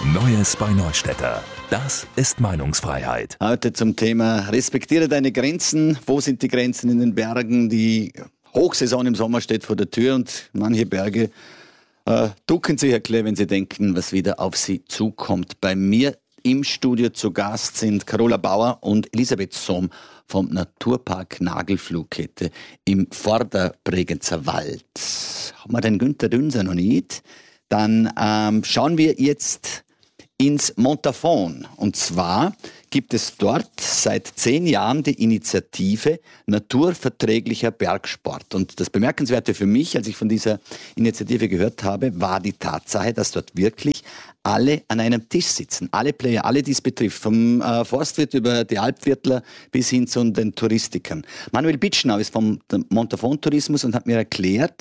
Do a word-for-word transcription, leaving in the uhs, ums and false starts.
Neues bei Neustädter. Das ist Meinungsfreiheit. Heute zum Thema Respektiere deine Grenzen. Wo sind die Grenzen in den Bergen? Die Hochsaison im Sommer steht vor der Tür und manche Berge äh, ducken sich erklärt, wenn sie denken, was wieder auf sie zukommt. Bei mir im Studio zu Gast sind Carola Bauer und Elisabeth Sohm vom Naturpark Nagelfluhkette im Vorderbregenzer Wald. Haben wir den Günther Dünser noch nicht? Dann ähm, schauen wir jetzt ins Montafon. Und zwar gibt es dort seit zehn Jahren die Initiative Naturverträglicher Bergsport. Und das Bemerkenswerte für mich, als ich von dieser Initiative gehört habe, war die Tatsache, dass dort wirklich alle an einem Tisch sitzen. Alle Player, alle, die es betrifft. Vom äh, Forstwirt über die Alpviertler bis hin zu den Touristikern. Manuel Bitschnau ist vom Montafon Tourismus und hat mir erklärt,